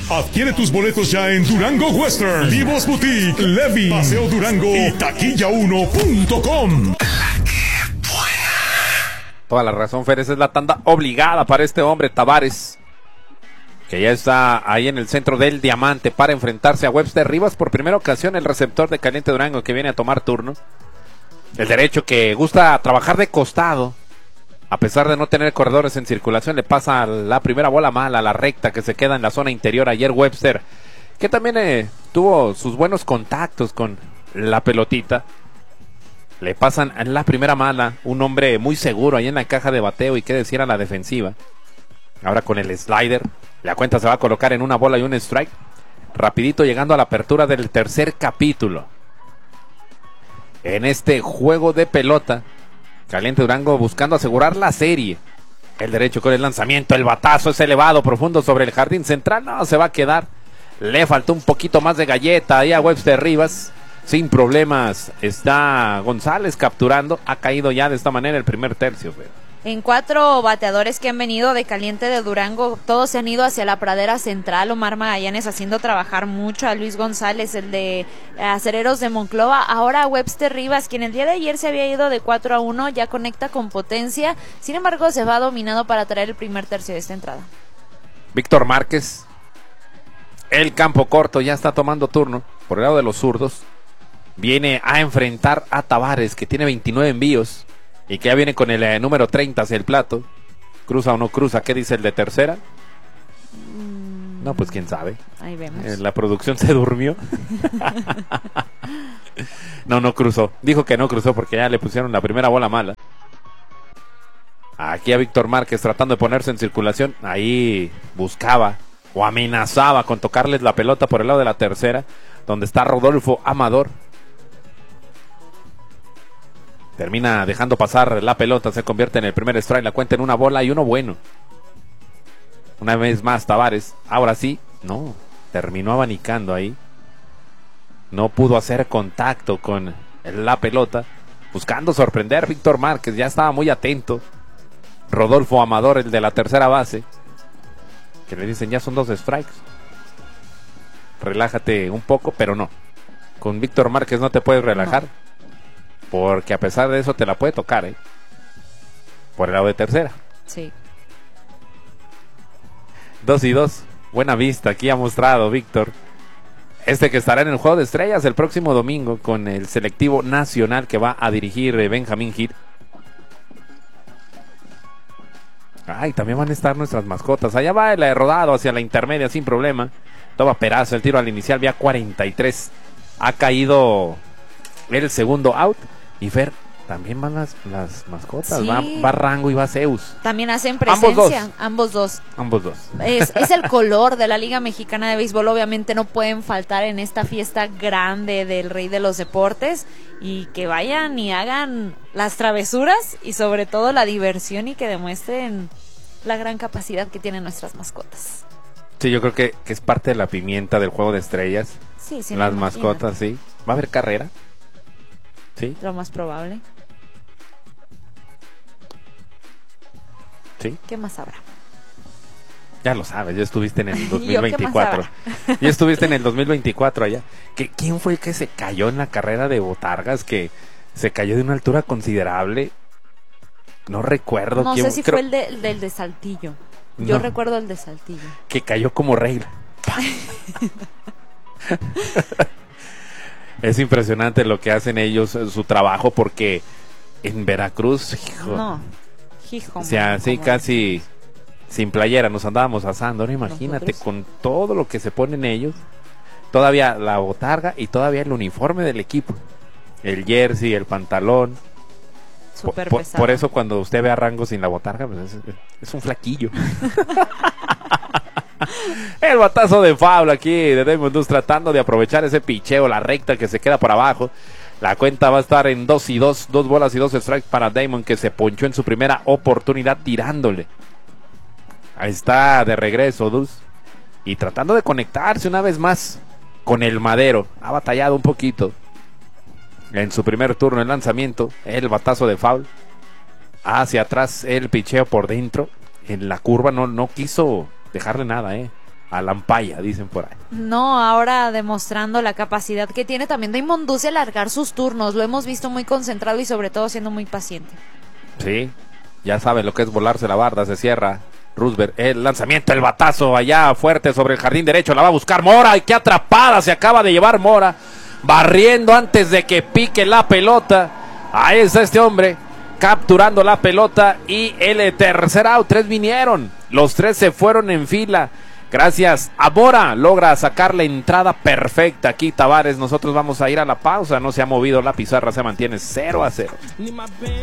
Adquiere tus boletos ya en Durango Western, Vivos Boutique, Levy, Paseo Durango y taquilla1.com. Toda la razón, Fer, esa es la tanda obligada para este hombre, Tavares, que ya está ahí en el centro del diamante para enfrentarse a Webster Rivas. Por primera ocasión el receptor de Caliente Durango que viene a tomar turno. El derecho que gusta trabajar de costado. A pesar de no tener corredores en circulación, le pasa la primera bola mala, la recta que se queda en la zona interior. Ayer Webster, que también tuvo sus buenos contactos con la pelotita. Le pasan la primera mala, un hombre muy seguro ahí en la caja de bateo y qué decir a la defensiva. Ahora con el slider, la cuenta se va a colocar en una bola y un strike. Rapidito llegando a la apertura del tercer capítulo. En este juego de pelota, Caliente Durango buscando asegurar la serie. El derecho con el lanzamiento, el batazo es elevado, profundo sobre el jardín central. No, se va a quedar. Le faltó un poquito más de galleta ahí a Webster Rivas. Sin problemas está González capturando. Ha caído ya de esta manera el primer tercio. En 4 bateadores que han venido de Caliente de Durango, todos se han ido hacia la pradera central. Omar Magallanes haciendo trabajar mucho a Luis González, el de Acereros de Monclova. Ahora Webster Rivas, quien el día de ayer se había ido de 4-1, ya conecta con potencia. Sin embargo, se va dominado para traer el primer tercio de esta entrada. Víctor Márquez, el campo corto, ya está tomando turno por el lado de los zurdos. Viene a enfrentar a Tavares, que tiene 29 envíos y que ya viene con el número 30 hacia el plato. ¿Cruza o no cruza? ¿Qué dice el de tercera? No, pues quién sabe. Ahí vemos. La producción se durmió. No cruzó. Dijo que no cruzó porque ya le pusieron la primera bola mala. Aquí a Víctor Márquez tratando de ponerse en circulación. Ahí buscaba o amenazaba con tocarles la pelota por el lado de la tercera, donde está Rodolfo Amador. Termina dejando pasar la pelota, se convierte en el primer strike, la cuenta en una bola y uno bueno. Una vez más Tavares, ahora sí, no, terminó abanicando ahí. No pudo hacer contacto con la pelota, buscando sorprender. Víctor Márquez ya estaba muy atento. Rodolfo Amador, el de la tercera base, que le dicen ya son 2 strikes. Relájate un poco, pero no. Con Víctor Márquez no te puedes relajar. No. Porque a pesar de eso te la puede tocar, por el lado de tercera. Sí. 2-2. Buena vista aquí ha mostrado Víctor. Que estará en el Juego de Estrellas el próximo domingo con el selectivo nacional que va a dirigir Benjamín Gil. Ay, también van a estar nuestras mascotas. Allá va el rodado hacia la intermedia sin problema. Toma Perazo, el tiro al inicial, vía 43. Ha caído el segundo out. Y Fer, también van las mascotas. Sí. Va Rango y va Zeus. También hacen presencia. Ambos dos. Es el color de la Liga Mexicana de Béisbol. Obviamente no pueden faltar en esta fiesta grande del Rey de los Deportes. Y que vayan y hagan las travesuras y sobre todo la diversión y que demuestren la gran capacidad que tienen nuestras mascotas. Sí, yo creo que es parte de la pimienta del Juego de Estrellas. Sí, las mascotas, sí. ¿Va a haber carrera? Sí. Lo más probable. Sí. ¿Qué más habrá? Ya lo sabes, ya estuviste en el 2024. Ya estuviste en el 2024 allá. ¿Quién fue el que se cayó en la carrera de botargas? Que se cayó de una altura considerable. No recuerdo quién. No sé si fue el del de Saltillo. Yo recuerdo el de Saltillo. Que cayó como regla. Es impresionante lo que hacen ellos, su trabajo, porque en Veracruz, o sea, sí, casi sin playera nos andábamos asando. Ahora imagínate, con todo lo que se ponen ellos, todavía la botarga y todavía el uniforme del equipo, el jersey, el pantalón. Por eso cuando usted ve a Rango sin la botarga, pues es un flaquillo. El batazo de foul aquí de Damon Dux tratando de aprovechar ese picheo, la recta que se queda por abajo. La cuenta va a estar en 2-2, 2 bolas y 2 strikes para Damon, que se ponchó en su primera oportunidad tirándole. Ahí está de regreso Dux y tratando de conectarse una vez más con el Madero. Ha batallado un poquito en su primer turno el lanzamiento, el batazo de foul. Hacia atrás el picheo por dentro. En la curva no quiso dejarle nada, a Lampaya, dicen por ahí. No, ahora demostrando la capacidad que tiene también Damon Dux de alargar sus turnos. Lo hemos visto muy concentrado y sobre todo siendo muy paciente. Sí, ya saben lo que es volarse la barda, se cierra. Roosevelt, el lanzamiento, el batazo allá fuerte sobre el jardín derecho, la va a buscar Mora, y qué atrapada se acaba de llevar Mora, barriendo antes de que pique la pelota. Ahí está este hombre, capturando la pelota y el tercer out. 3 vinieron, los 3 se fueron en fila. Gracias a Mora, logra sacar la entrada perfecta aquí Tabares. Nosotros vamos a ir a la pausa, no se ha movido la pizarra, se mantiene 0-0.